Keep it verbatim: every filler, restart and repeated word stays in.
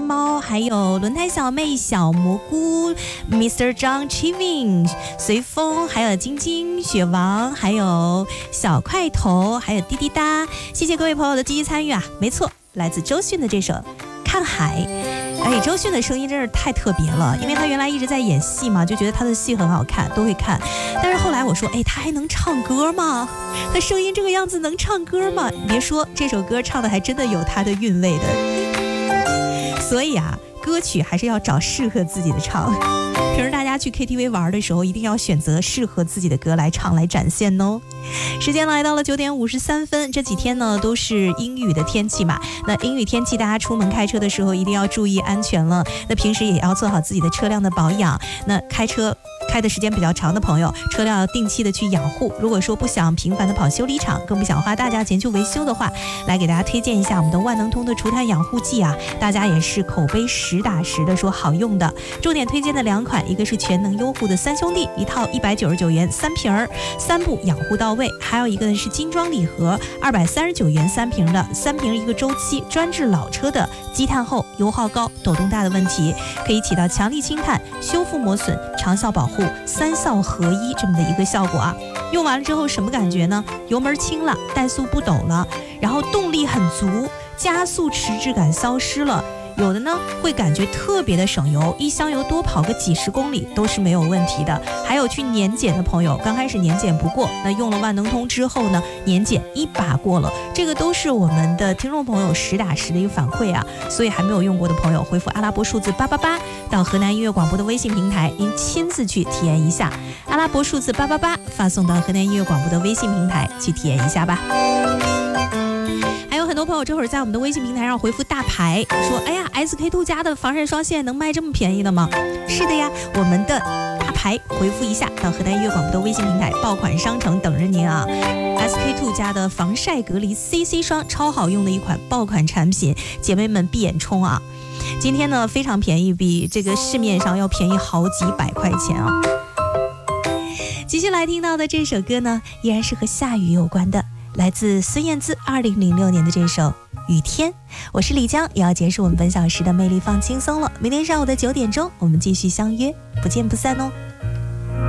猫，还有轮胎小妹、小蘑菇、Mister John Chiving、随风，还有晶晶、雪王，还有小块头，还有滴滴答。谢谢各位朋友的积极参与啊！没错，来自周迅的这首《看海》。哎，周迅的声音真是太特别了，因为她原来一直在演戏嘛，就觉得她的戏很好看，都会看。但是后来我说，哎，她还能唱歌吗？她声音这个样子能唱歌吗？你别说，这首歌唱的还真的有她的韵味的。所以啊，歌曲还是要找适合自己的唱。平时大家去 K T V 玩的时候，一定要选择适合自己的歌来唱来展现哦。时间来到了九点五十三分，这几天呢都是阴雨的天气嘛，那阴雨天气大家出门开车的时候一定要注意安全了。那平时也要做好自己的车辆的保养，那开车开的时间比较长的朋友，车辆要定期的去养护。如果说不想频繁的跑修理厂，更不想花大价钱去维修的话，来给大家推荐一下我们的万能通的除碳养护剂啊，大家也是口碑实打实的说好用的。重点推荐的两款，一个是全能优护的三兄弟，一套一百九十九元三瓶儿，三步养护到位；还有一个呢是精装礼盒，二百三十九元三瓶的，三瓶一个周期，专治老车的积碳厚、油耗高、抖动大的问题，可以起到强力清碳、修复磨损、长效保护、三效合一这么的一个效果啊。用完了之后什么感觉呢？油门轻了，怠速不抖了，然后动力很足，加速迟滞感消失了。有的呢会感觉特别的省油，一箱油多跑个几十公里都是没有问题的。还有去年检的朋友，刚开始年检不过，那用了万能通之后呢，年检一把过了，这个都是我们的听众朋友实打实的一个反馈啊。所以还没有用过的朋友，回复阿拉伯数字八八八到河南音乐广播的微信平台，您亲自去体验一下。阿拉伯数字八八八发送到河南音乐广播的微信平台去体验一下吧。很多朋友这会儿在我们的微信平台上回复大牌，说哎呀 S K two 家的防晒霜现在能卖这么便宜的吗？是的呀，我们的大牌回复一下到河南音乐广播的微信平台，爆款商城等着您啊。 S K two 家的防晒隔离 C C 霜超好用的一款爆款产品，姐妹们闭眼冲啊！今天呢非常便宜，比这个市面上要便宜好几百块钱啊。继续来听到的这首歌呢，依然是和下雨有关的，来自孙燕姿二零零六年的这首《雨天》。我是李江，也要结束我们本小时的魅力放轻松了。明天上午的九点钟，我们继续相约，不见不散哦。